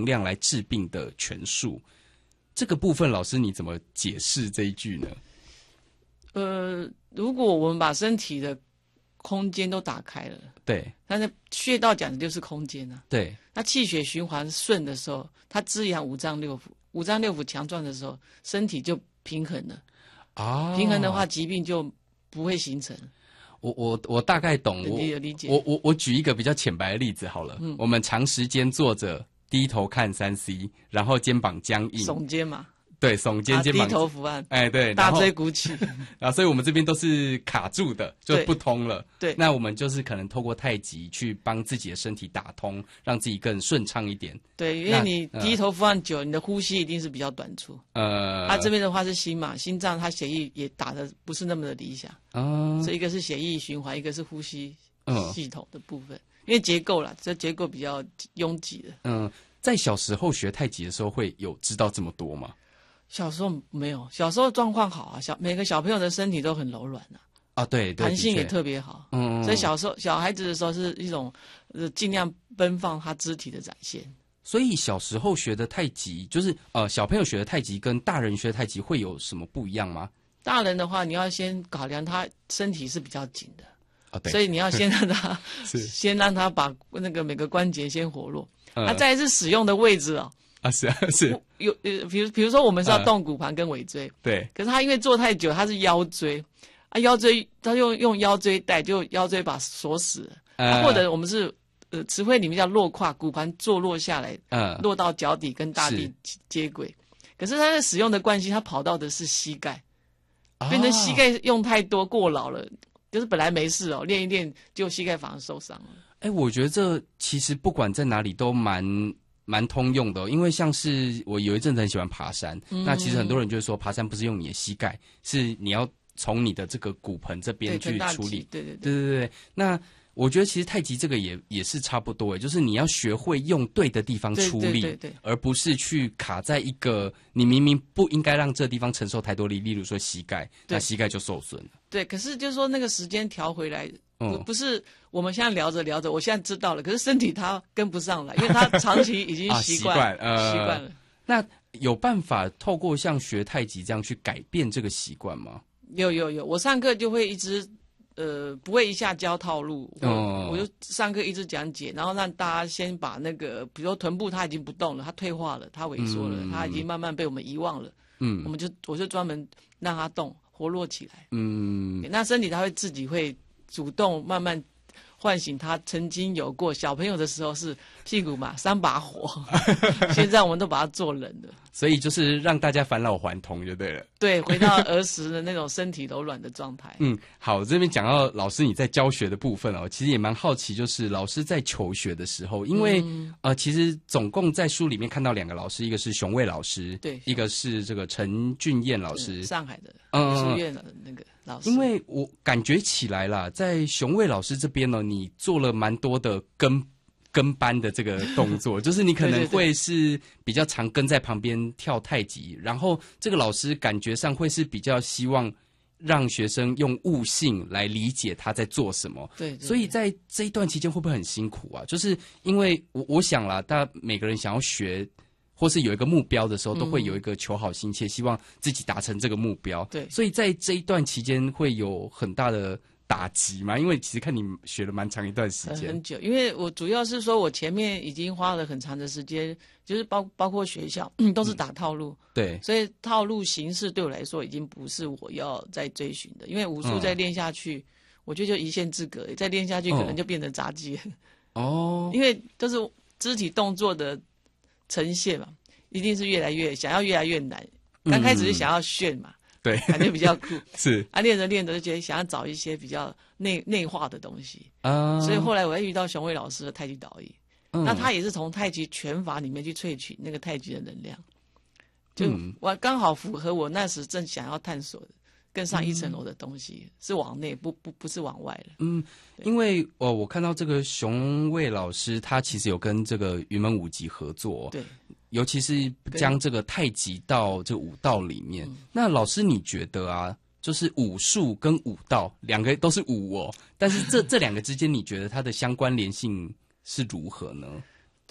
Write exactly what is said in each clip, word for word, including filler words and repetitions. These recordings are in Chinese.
能量来治病的权术。这个部分，老师你怎么解释这一句呢？ 呃，如果我们把身体的空间都打开了， 对， 但是穴道讲的就是空间啊。 对， 那气血循环顺的时候，它滋养五脏六腑，五脏六腑强壮的时候，身体就平衡了。啊，平衡的话，疾病就不会形成。 我我我大概懂，我有理解。 我我我举一个比较浅白的例子好了，嗯，我们长时间坐着低头看三 C， 然后肩膀僵硬， 耸肩嘛。 对，耸肩，肩膀低头伏案， 哎，对， 大椎鼓起， 啊，所以我们这边都是卡住的，就不通了。 对， 那我们就是可能透过太极去帮自己的身体打通，让自己更顺畅一点。 对，因为你低头伏案久，呃、你的呼吸一定是比较短促。呃，它、啊、这边的话是心嘛，心脏它血液也打得不是那么的理想。啊，所以一个是血液循环，一个是呼吸系统的部分，因为结构啦，这结构比较拥挤的。 嗯，在小时候学太极的时候，会有知道这么多吗？ 小时候没有，小时候状况好啊，小每个小朋友的身体都很柔软啊， 啊对， 弹性也特别好，嗯，所以小时候小孩子的时候是一种呃尽量奔放他肢体的展现。 所以小时候学的太极，就是呃小朋友学的太极跟大人学的太极会有什么不一样吗？ 大人的话，你要先考量他身体是比较紧的， 啊对， 所以你要先让他先让他把那个每个关节先活络，嗯、啊，再来是使用的位置哦。 啊是啊是， 有呃，比如比如说我们是要动骨盘跟尾椎，呃、 对， 可是他因为坐太久，他是腰椎，啊腰椎他用用腰椎带，就腰椎把锁死了，呃啊、或者我们是呃词汇里面叫落胯，骨盘坐落下来，嗯、呃，落到脚底跟大地接轨，可是他在使用的惯性，他跑到的是膝盖，啊、变成膝盖用太多过劳了，就是本来没事哦，练一练就膝盖反而受伤了。 哎，我觉得这其实不管在哪里都蛮。蛮通用的、哦，因为像是我有一阵子很喜欢爬山，嗯、那其实很多人就是说，爬山不是用你的膝盖，是你要从你的这个骨盆这边去处理。 对对对对对对。那我觉得其实太极这个也也是差不多，就是你要学会用对的地方出力， 对对对对， 而不是去卡在一个你明明不应该让这地方承受太多力，例如说膝盖，那膝盖就受损了。 对，可是就是说那个时间调回来。不不是我们现在聊着聊着，我现在知道了，可是身体它跟不上来，因为它长期已经习惯啊、习惯呃习惯了。 那有办法透过像学太极这样去改变这个习惯吗？ 有有有，我上课就会一直呃不会一下教套路，我、哦、我就上课一直讲解，然后让大家先把那个，比如说臀部它已经不动了，它退化了，它萎缩了，嗯、它已经慢慢被我们遗忘了，嗯，我们就我就专门让它动，活络起来，嗯，那身体它会自己会。主动慢慢唤醒他曾经有过小朋友的时候是屁股嘛三把火，现在我们都把它做人了， 所以就是让大家返老还童就对了。 对，回到儿时的那种身体柔软的状态。 嗯，好，这边讲到老师你在教学的部分哦，其实也蛮好奇，就是老师在求学的时候，因为、嗯、呃，其实总共在书里面看到两个老师，一个是熊卫老师， 对， 一个是这个陈俊彦老师， 嗯、上海的书院的那个老师。 因为我感觉起来啦，在熊卫老师这边呢，你做了蛮多的跟。跟班的这个动作，就是你可能会是比较常跟在旁边跳太极，然后这个老师感觉上会是比较希望让学生用悟性来理解他在做什么。 对，对对， 所以在这一段期间会不会很辛苦啊？就是因为我我想啦，大家每个人想要学或是有一个目标的时候，都会有一个求好心切，希望自己达成这个目标。 对， 所以在这一段期间会有很大的打击嘛？因为其实看你学了蛮长一段时间， 很久。因为我主要是说我前面已经花了很长的时间，就是包包括学校、嗯、都是打套路、嗯， 对， 所以套路形式对我来说已经不是我要再追寻的。因为武术再练下去，嗯、我觉得就一线之隔，再练下去可能就变成杂技哦。因为都是肢体动作的呈现嘛，一定是越来越想要越来越难。刚开始是想要炫嘛。嗯对， 感觉比较酷是啊，练着练着就觉得想要找一些比较内内化的东西啊，所以后来我又遇到熊卫老师的太极导引、嗯，那他也是从太极拳法里面去萃取那个太极的能量，就我刚好符合我那时正想要探索的更上一层楼的东西，嗯、是往内不不不是往外了。 嗯，因为哦，我看到这个熊卫老师他其实有跟这个云门舞集合作， 对。 尤其是将这个太极到这个武道里面，嗯、那老师你觉得啊，就是武术跟武道两个都是武哦，但是这这两个之间，你觉得它的相关联性是如何呢？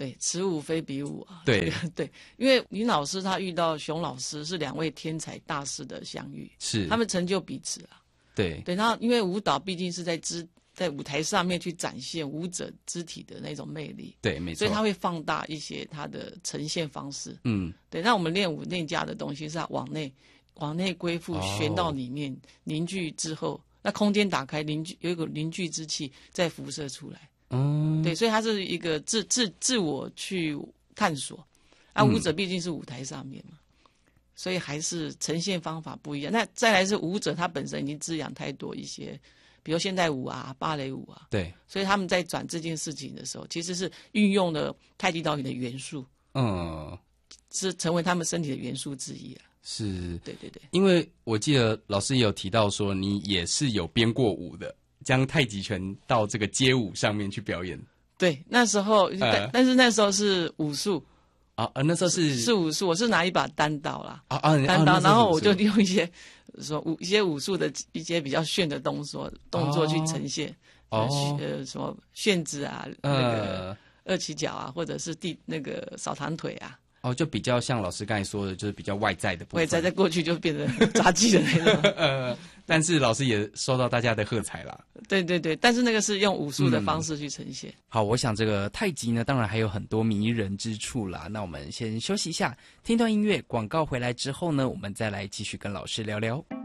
对，此舞非彼舞啊。 对对，因为林老师他遇到熊老师是两位天才大师的相遇， 是他们成就彼此啊。 对对，然后因为舞蹈毕竟是在肢在舞台上面去展现舞者肢体的那种魅力， 对，没错， 所以他会放大一些他的呈现方式。 嗯， 对，那我们练舞练家的东西是要往内往内归附，旋到里面、哦、凝聚之后，那空间打开，凝聚有一个凝聚之气再辐射出来。嗯，对，所以它是一个自自自我去探索。啊，舞者毕竟是舞台上面嘛。嗯，所以还是呈现方法不一样。那再来是舞者，他本身已经滋养太多一些，比如现代舞啊、芭蕾舞啊。 对。所以他们在转这件事情的时候，其实是运用了太极导引的元素，嗯，是成为他们身体的元素之一啊。 是。 对对对。 因为我记得老师也有提到说，你也是有编过舞的，将太极拳到这个街舞上面去表演。 对，那时候，呃、但但是那时候是武术。 啊啊，那时候是是武术，我是拿一把单刀啦， 啊啊， 单刀，然后我就利用一些说武一些武术的一些比较炫的动作动作去呈现，哦，呃，什么旋子啊，那个二起脚啊，或者是地那个扫堂腿啊。 哦，就比较像老师刚才说的，就是比较外在的部分。 外在在过去就变成杂技的那种。 呃，但是老师也受到大家的喝彩啦。 对对对，但是那个是用武术的方式去呈现。 嗯、好，我想这个太极呢，当然还有很多迷人之处啦。那我们先休息一下，听段音乐，广告回来之后呢，我们再来继续跟老师聊聊。